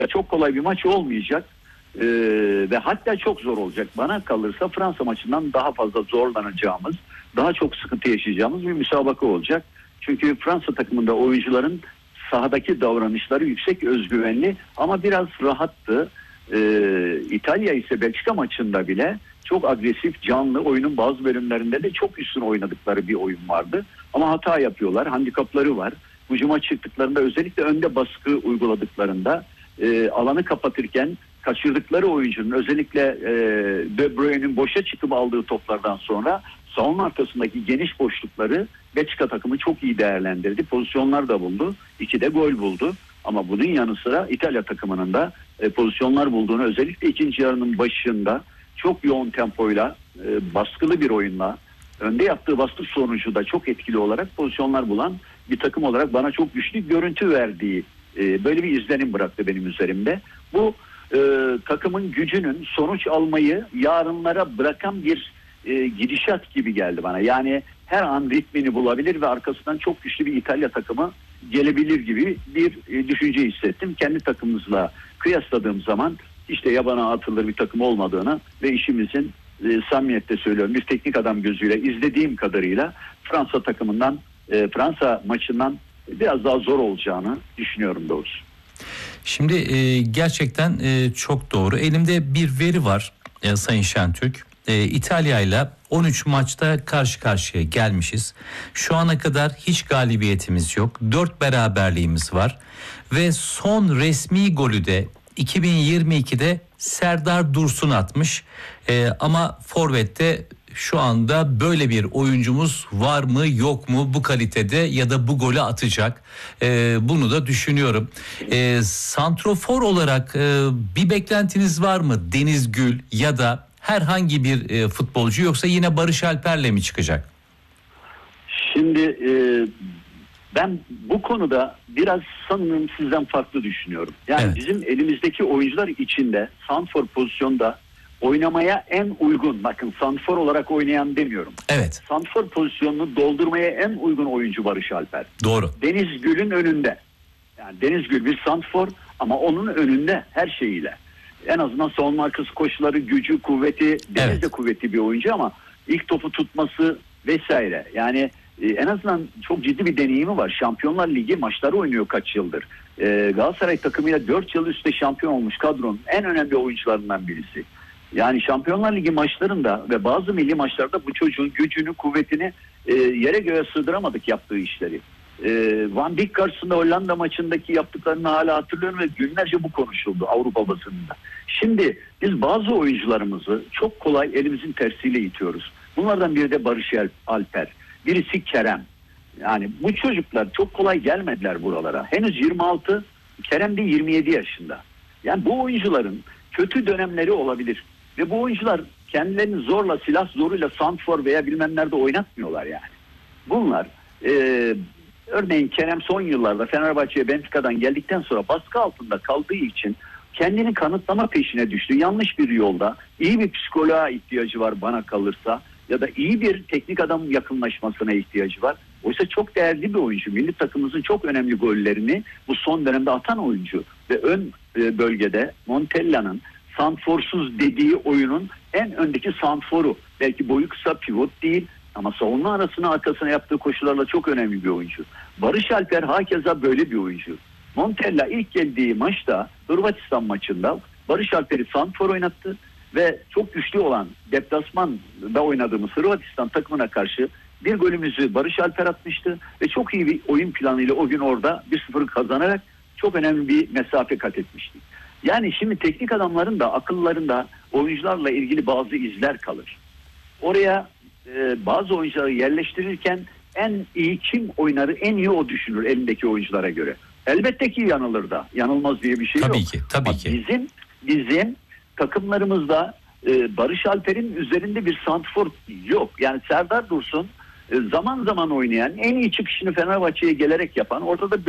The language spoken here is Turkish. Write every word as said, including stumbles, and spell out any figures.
çok kolay bir maç olmayacak. Ee, ve hatta çok zor olacak. Bana kalırsa Fransa maçından daha fazla zorlanacağımız, daha çok sıkıntı yaşayacağımız bir müsabaka olacak. Çünkü Fransa takımında oyuncuların sahadaki davranışları yüksek özgüvenli ama biraz rahattı. Ee, İtalya ise Belçika maçında bile çok agresif, canlı, oyunun bazı bölümlerinde de çok üstün oynadıkları bir oyun vardı. Ama hata yapıyorlar, handikapları var. Hücuma çıktıklarında, özellikle önde baskı uyguladıklarında e, alanı kapatırken kaçırdıkları oyuncunun, özellikle e, De Bruyne'nin boşa çıkıp aldığı toplardan sonra savunma arkasındaki geniş boşlukları Belçika takımı çok iyi değerlendirdi. Pozisyonlar da buldu. İki de gol buldu. Ama bunun yanı sıra İtalya takımının da e, pozisyonlar bulduğunu, özellikle ikinci yarının başında çok yoğun tempoyla, e, baskılı bir oyunla, önde yaptığı baskı sonucu da çok etkili olarak pozisyonlar bulan bir takım olarak bana çok güçlü görüntü verdiği, e, böyle bir izlenim bıraktı benim üzerimde. Bu e, takımın gücünün sonuç almayı yarınlara bırakan bir e, gidişat gibi geldi bana. Yani her an ritmini bulabilir ve arkasından çok güçlü bir İtalya takımı gelebilir gibi bir e, düşünce hissettim. Kendi takımımızla kıyasladığım zaman işte yabana atılır bir takım olmadığını ve işimizin e, samimiyetle söylüyorum, bir teknik adam gözüyle izlediğim kadarıyla Fransa takımından, e, Fransa maçından biraz daha zor olacağını düşünüyorum doğrusu. Şimdi e, gerçekten e, çok doğru. Elimde bir veri var e, Sayın Şentürk. E, İtalya ile on üç maçta karşı karşıya gelmişiz. Şu ana kadar hiç galibiyetimiz yok. dört beraberliğimiz var. Ve son resmi golü de iki bin yirmi ikide Serdar Dursun atmış. E, ama forvette şu anda böyle bir oyuncumuz var mı yok mu bu kalitede ya da bu golü atacak, ee, bunu da düşünüyorum. Ee, santrofor olarak e, bir beklentiniz var mı? Deniz Gül ya da herhangi bir e, futbolcu, yoksa yine Barış Alper'le mi çıkacak? Şimdi e, ben bu konuda biraz sanırım sizden farklı düşünüyorum. Yani evet, bizim elimizdeki oyuncular içinde santrfor pozisyonda oynamaya en uygun, bakın santrfor olarak oynayan demiyorum. Evet. Santrfor pozisyonunu doldurmaya en uygun oyuncu Barış Alper. Doğru. Deniz Gül'ün önünde. Yani Deniz Gül bir santrfor ama onun önünde her şeyiyle. En azından savunma arkası koşuları, gücü, kuvveti, Deniz evet, de kuvvetli bir oyuncu ama ilk topu tutması vesaire. Yani e, en azından çok ciddi bir deneyimi var. Şampiyonlar Ligi maçları oynuyor kaç yıldır. E, Galatasaray takımıyla dört yıl üstte şampiyon olmuş kadronun en önemli oyuncularından birisi. Yani Şampiyonlar Ligi maçlarında ve bazı milli maçlarda bu çocuğun gücünü, kuvvetini e, yere göğe sığdıramadık yaptığı işleri. E, Van Dijk karşısında Hollanda maçındaki yaptıklarını hala hatırlıyorum ve günlerce bu konuşuldu Avrupa basınında. Şimdi biz bazı oyuncularımızı çok kolay elimizin tersiyle itiyoruz. Bunlardan biri de Barış Alper, birisi Kerem. Yani bu çocuklar çok kolay gelmediler buralara. Henüz yirmi altı, Kerem de yirmi yedi yaşında. Yani bu oyuncuların kötü dönemleri olabilir. Ve bu oyuncular kendilerini zorla, silah zoruyla santrfor veya bilmem nerede oynatmıyorlar yani. Bunlar e, örneğin Kerem son yıllarda Fenerbahçe'ye Benfica'dan geldikten sonra baskı altında kaldığı için kendini kanıtlama peşine düştü. Yanlış bir yolda. İyi bir psikoloğa ihtiyacı var bana kalırsa, ya da iyi bir teknik adam yakınlaşmasına ihtiyacı var. Oysa çok değerli bir oyuncu. Milli takımımızın çok önemli gollerini bu son dönemde atan oyuncu. Ve ön e, bölgede Montella'nın santrforsuz dediği oyunun en öndeki santrforu. Belki boyu kısa, pivot değil ama savunma arasına arkasına yaptığı koşularla çok önemli bir oyuncu. Barış Alper hakeza böyle bir oyuncu. Montella ilk geldiği maçta, Hırvatistan maçında Barış Alper'i santrfor oynattı ve çok güçlü olan deplasmanda oynadığımız Hırvatistan takımına karşı bir golümüzü Barış Alper atmıştı ve çok iyi bir oyun planıyla o gün orada bir sıfır kazanarak çok önemli bir mesafe kat etmiştik. Yani şimdi teknik adamların da akıllarında oyuncularla ilgili bazı izler kalır. Oraya e, bazı oyuncuları yerleştirirken en iyi kim oynarı en iyi o düşünür elindeki oyunculara göre. Elbette ki yanılır da. Yanılmaz diye bir şey tabii yok. Ki, tabii Ama ki. Bizim bizim takımlarımızda e, Barış Alper'in üzerinde bir santrfor yok. Yani Serdar Dursun e, zaman zaman oynayan, en iyi çıkışını Fenerbahçe'ye gelerek yapan, ortada